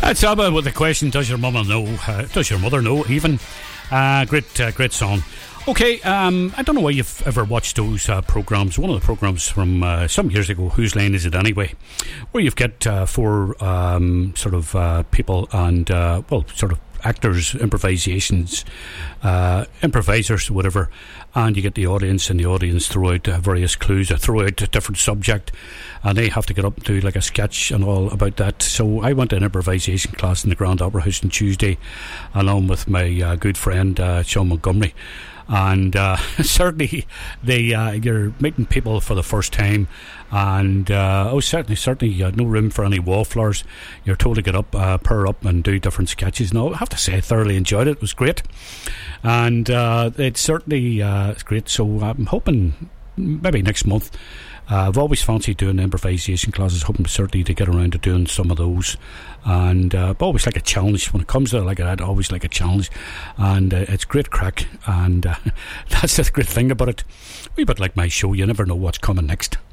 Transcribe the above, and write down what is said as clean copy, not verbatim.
That's ABBA with the question, does your mother know? Does your mother know, even? Great song. Okay, I don't know why you've ever watched those programmes. One of the programmes from some years ago, Whose Line Is It Anyway? Where you've got four people and, sort of actors, improvisers, whatever, and you get the audience, and the audience throw out various clues, or throw out a different subject, and they have to get up and do like a sketch and all about that. So I went to an improvisation class in the Grand Opera House on Tuesday, along with my good friend Sean Montgomery. And certainly you're meeting people for the first time, and certainly no room for any wallflowers. You're told to get up, pair up and do different sketches, and I have to say I thoroughly enjoyed it. It was great, and it's certainly it's great. So I'm hoping maybe next month. I've always fancied doing improvisation classes, hoping certainly to get around to doing some of those, and but always like a challenge when it comes to it like that. Always like a challenge, and it's great crack, and that's the great thing about it. A wee bit like my show, you never know what's coming next.